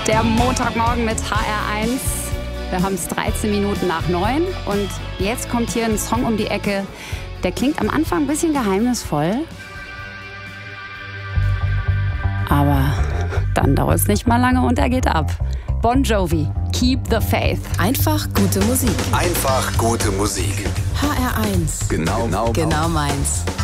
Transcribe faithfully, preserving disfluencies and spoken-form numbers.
Der Montagmorgen mit H R eins. Wir haben es dreizehn Minuten nach neun und jetzt kommt hier ein Song um die Ecke. Der klingt am Anfang ein bisschen geheimnisvoll. Aber dann dauert es nicht mal lange und er geht ab. Bon Jovi, Keep the Faith. Einfach gute Musik. Einfach gute Musik. H R eins. Genau, genau, genau meins.